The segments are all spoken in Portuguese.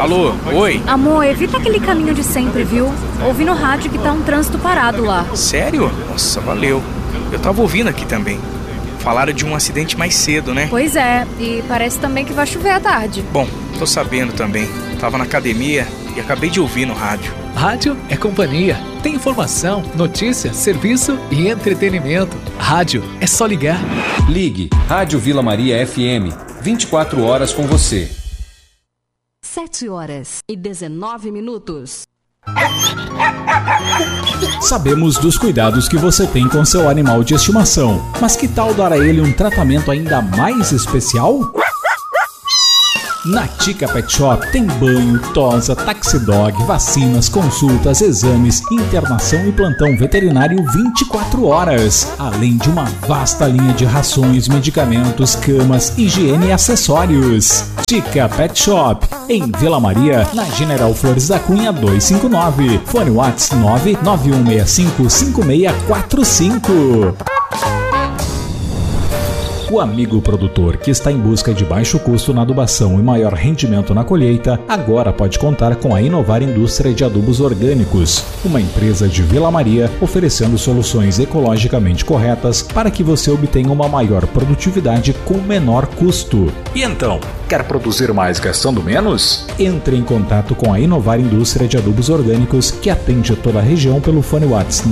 Alô, oi? Amor, evita aquele caminho de sempre, viu? Ouvi no rádio que tá um trânsito parado lá. Sério? Nossa, valeu. Eu tava ouvindo aqui também. Falaram de um acidente mais cedo, né? Pois é, e parece também que vai chover à tarde. Bom, tô sabendo também. Tava na academia e acabei de ouvir no rádio. Rádio é companhia. Tem informação, notícia, serviço e entretenimento. Rádio é só ligar. Ligue Rádio Vila Maria FM. 24 horas com você. 7h19. Sabemos dos cuidados que você tem com seu animal de estimação, mas que tal dar a ele um tratamento ainda mais especial? Na Tica Pet Shop tem banho, tosa, taxidog, vacinas, consultas, exames, internação e plantão veterinário 24 horas. Além de uma vasta linha de rações, medicamentos, camas, higiene e acessórios. Tica Pet Shop, em Vila Maria, na General Flores da Cunha 259. Fone WhatsApp 991655645. O amigo produtor que está em busca de baixo custo na adubação e maior rendimento na colheita, agora pode contar com a Inovar Indústria de Adubos Orgânicos, uma empresa de Vila Maria oferecendo soluções ecologicamente corretas para que você obtenha uma maior produtividade com menor custo. E então, quer produzir mais gastando menos? Entre em contato com a Inovar Indústria de Adubos Orgânicos, que atende toda a região pelo fone WhatsApp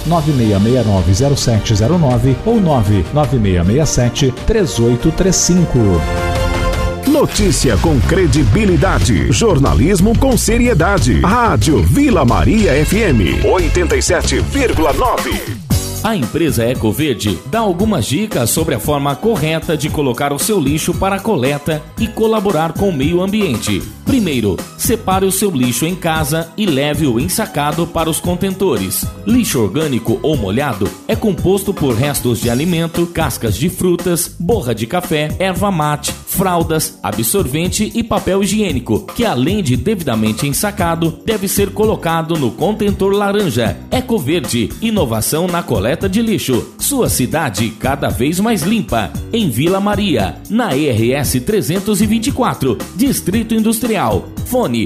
996690709 ou 99667 3835. Notícia com credibilidade. Jornalismo com seriedade. Rádio Vila Maria FM 87,9. A empresa Ecoverde dá algumas dicas sobre a forma correta de colocar o seu lixo para a coleta e colaborar com o meio ambiente. Primeiro, separe o seu lixo em casa e leve-o ensacado para os contentores. Lixo orgânico ou molhado é composto por restos de alimento, cascas de frutas, borra de café, erva mate, fraldas, absorvente e papel higiênico, que além de devidamente ensacado, deve ser colocado no contentor laranja. Ecoverde, inovação na coleta de lixo. Sua cidade cada vez mais limpa. Em Vila Maria, na RS 324, Distrito Industrial. Fone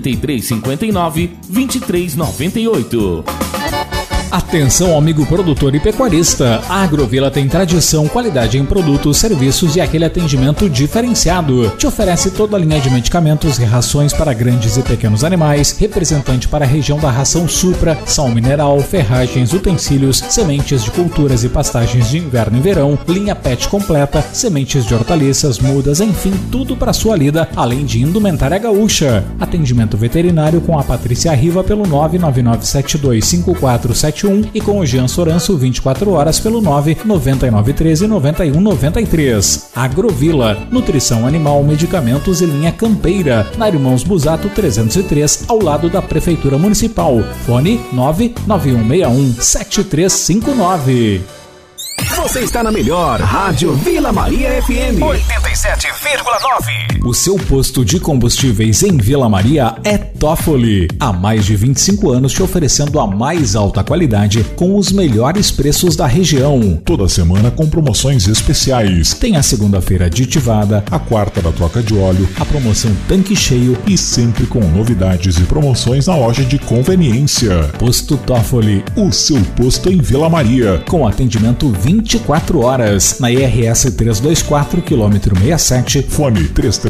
3359-2398. Atenção, amigo produtor e pecuarista. A Agrovila tem tradição, qualidade em produtos, serviços e aquele atendimento diferenciado. Te oferece toda a linha de medicamentos e rações para grandes e pequenos animais, representante para a região da ração Supra, sal mineral, ferragens, utensílios, sementes de culturas e pastagens de inverno e verão, linha pet completa, sementes de hortaliças, mudas, enfim, tudo para sua lida, além de indumentária gaúcha. Atendimento veterinário com a Patrícia Riva pelo 999725471 e com o Jean Soranço 24 horas pelo 99913-9193. Agrovila, nutrição animal, medicamentos e linha campeira, na Irmãos Busato 303, ao lado da Prefeitura Municipal. Fone 991617359. Você está na melhor Rádio Vila Maria FM 87,9. O seu posto de combustíveis em Vila Maria é Toffoli. Há mais de 25 anos te oferecendo a mais alta qualidade com os melhores preços da região. Toda semana com promoções especiais. Tem a segunda-feira aditivada, a quarta da troca de óleo, a promoção tanque cheio e sempre com novidades e promoções na loja de conveniência. Posto Toffoli, o seu posto em Vila Maria. Com atendimento 24 horas na IRS 324, quilômetro 67. Fone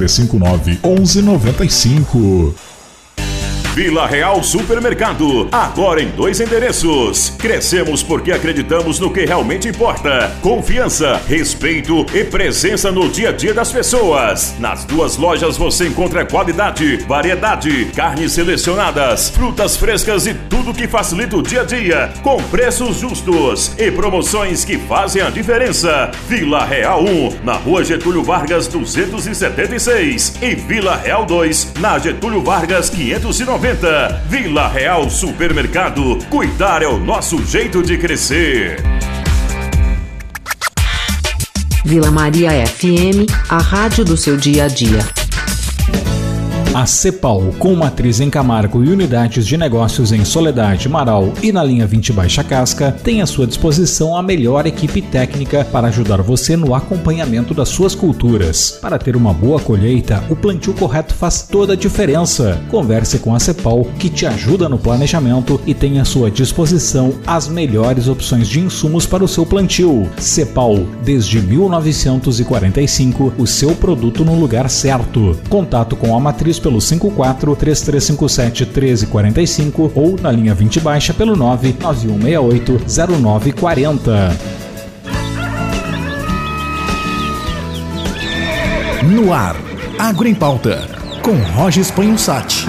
3359-1195. Vila Real Supermercado, agora em 2 endereços. Crescemos porque acreditamos no que realmente importa: confiança, respeito e presença no dia a dia das pessoas. Nas 2 lojas você encontra qualidade, variedade, carnes selecionadas, frutas frescas e tudo que facilita o dia a dia, com preços justos e promoções que fazem a diferença. Vila Real 1, na Rua Getúlio Vargas 276 e Vila Real 2, na Getúlio Vargas 590. Vila Real Supermercado. Cuidar é o nosso jeito de crescer. Vila Maria FM, a rádio do seu dia a dia. A Cepal, com matriz em Camargo e unidades de negócios em Soledade, Marau e na linha 20 Baixa Casca, tem à sua disposição a melhor equipe técnica para ajudar você no acompanhamento das suas culturas. Para ter uma boa colheita, o plantio correto faz toda a diferença. Converse com a Cepal, que te ajuda no planejamento e tem à sua disposição as melhores opções de insumos para o seu plantio. Cepal, desde 1945, o seu produto no lugar certo. Contato com a matriz pelo 54-3357-1345 ou na linha 20 Baixa pelo 99168-0940. No ar, Agro em Pauta, com Roger Spanhusati.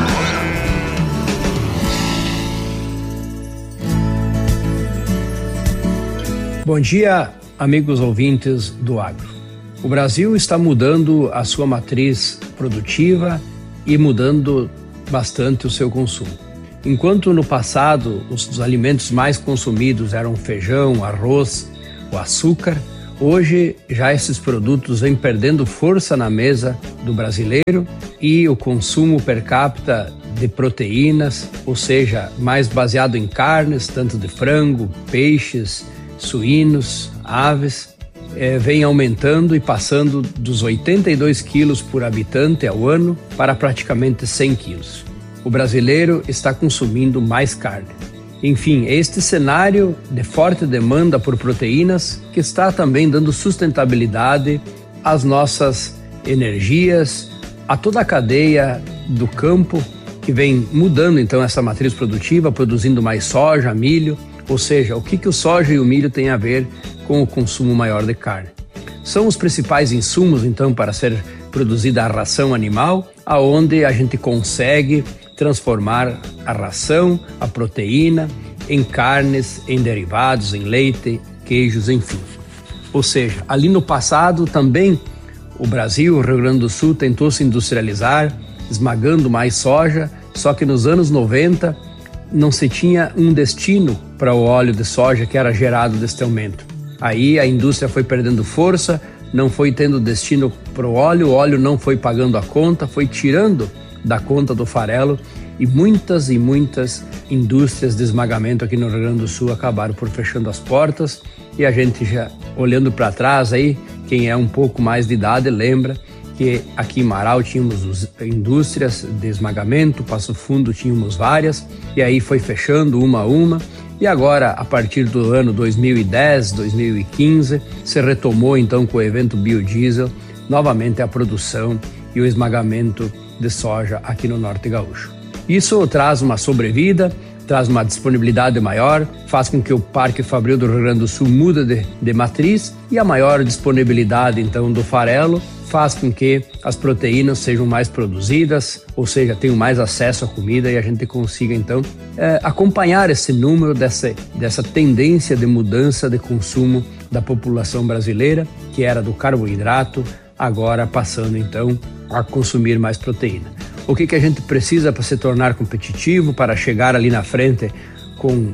Bom dia, amigos ouvintes do Agro. O Brasil está mudando a sua matriz produtiva e mudando bastante o seu consumo. Enquanto no passado os alimentos mais consumidos eram feijão, arroz, o açúcar, hoje já esses produtos vêm perdendo força na mesa do brasileiro e o consumo per capita de proteínas, ou seja, mais baseado em carnes, tanto de frango, peixes, suínos, aves, vem aumentando e passando dos 82 quilos por habitante ao ano para praticamente 100 quilos. O brasileiro está consumindo mais carne. Enfim, este cenário de forte demanda por proteínas que está também dando sustentabilidade às nossas energias, a toda a cadeia do campo que vem mudando então essa matriz produtiva, produzindo mais soja, milho, ou seja, o que o soja e o milho têm a ver com o consumo maior de carne. São os principais insumos, então, para ser produzida a ração animal, aonde a gente consegue transformar a ração, a proteína, em carnes, em derivados, em leite, queijos, enfim. Ou seja, ali no passado também o Brasil, o Rio Grande do Sul, tentou se industrializar, esmagando mais soja, só que nos anos 90 não se tinha um destino para o óleo de soja que era gerado deste aumento. Aí a indústria foi perdendo força, não foi tendo destino para o óleo não foi pagando a conta, foi tirando da conta do farelo e muitas indústrias de esmagamento aqui no Rio Grande do Sul acabaram por fechando as portas e a gente já olhando para trás aí, quem é um pouco mais de idade lembra que aqui em Marau tínhamos indústrias de esmagamento, Passo Fundo tínhamos várias, e aí foi fechando uma a uma, e agora, a partir do ano 2010, 2015, se retomou então com o evento biodiesel, novamente a produção e o esmagamento de soja aqui no Norte Gaúcho. Isso traz uma sobrevida, traz uma disponibilidade maior, faz com que o Parque Fabril do Rio Grande do Sul mude de matriz e a maior disponibilidade então do farelo faz com que as proteínas sejam mais produzidas, ou seja, tenham mais acesso à comida e a gente consiga então acompanhar esse número dessa tendência de mudança de consumo da população brasileira, que era do carboidrato, agora passando então a consumir mais proteína. O que a gente precisa para se tornar competitivo, para chegar ali na frente com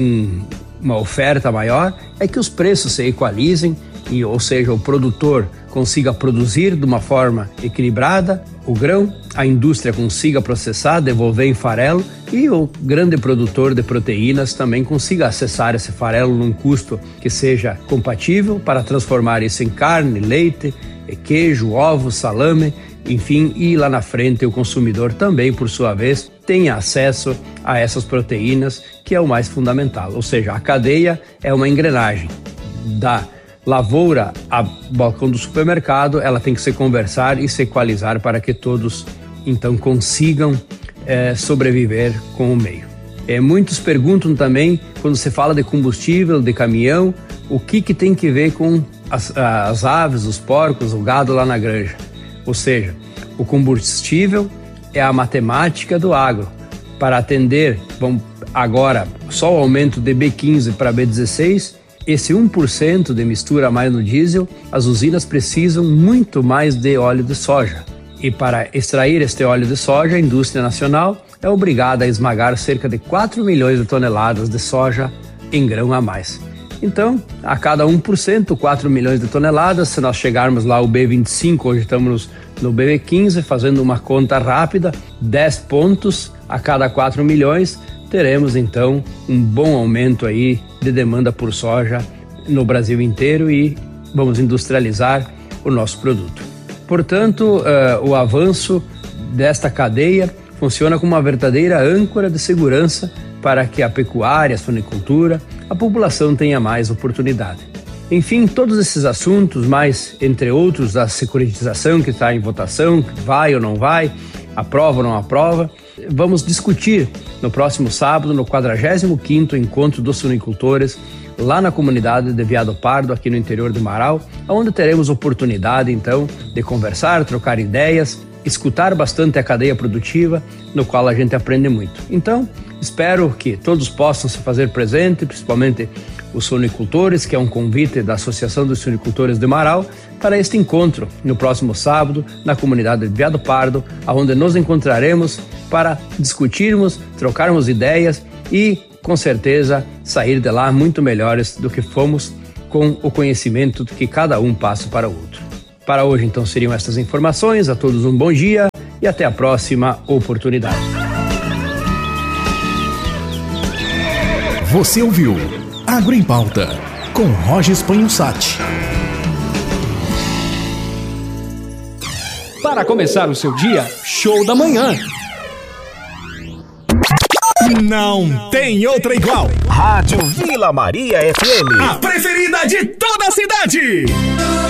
uma oferta maior, é que os preços se equalizem, ou seja, o produtor consiga produzir de uma forma equilibrada o grão, a indústria consiga processar, devolver em farelo e o grande produtor de proteínas também consiga acessar esse farelo num custo que seja compatível para transformar isso em carne, leite, queijo, ovos, salame, enfim, e lá na frente o consumidor também, por sua vez, tenha acesso a essas proteínas, que é o mais fundamental. Ou seja, a cadeia é uma engrenagem da lavoura a balcão do supermercado, ela tem que se conversar e se equalizar para que todos então consigam sobreviver com o meio. Muitos perguntam também, quando se fala de combustível, de caminhão, o que tem que ver com as aves, os porcos, o gado lá na granja. Ou seja, o combustível é a matemática do agro. Para atender, agora, só o aumento de B15 para B16, esse 1% de mistura a mais no diesel, as usinas precisam muito mais de óleo de soja. E para extrair este óleo de soja, a indústria nacional é obrigada a esmagar cerca de 4 milhões de toneladas de soja em grão a mais. Então, a cada 1%, 4 milhões de toneladas. Se nós chegarmos lá ao B25, hoje estamos no B15, fazendo uma conta rápida, 10 pontos a cada 4 milhões, teremos então um bom aumento aí de demanda por soja no Brasil inteiro e vamos industrializar o nosso produto. Portanto, o avanço desta cadeia funciona como uma verdadeira âncora de segurança para que a pecuária, a suinicultura, a população tenha mais oportunidade. Enfim, todos esses assuntos, mais entre outros, da securitização que está em votação, vai ou não vai, aprova ou não aprova, vamos discutir no próximo sábado, no 45º Encontro dos Suinicultores, lá na comunidade de Veado Pardo, aqui no interior do Marau, onde teremos oportunidade, então, de conversar, trocar ideias, escutar bastante a cadeia produtiva, no qual a gente aprende muito. Então, espero que todos possam se fazer presente, principalmente os suinicultores, que é um convite da Associação dos Suinicultores de Marau, para este encontro no próximo sábado, na comunidade de Veado Pardo, onde nos encontraremos para discutirmos, trocarmos ideias e, com certeza, sair de lá muito melhores do que fomos, com o conhecimento que cada um passa para o outro. Para hoje, então, seriam estas informações. A todos um bom dia e até a próxima oportunidade. Você ouviu Agro em Pauta, com Roger Spanhusati. Para começar o seu dia, show da manhã. Não tem outra igual. Rádio Vila Maria FM. A preferida de toda a cidade.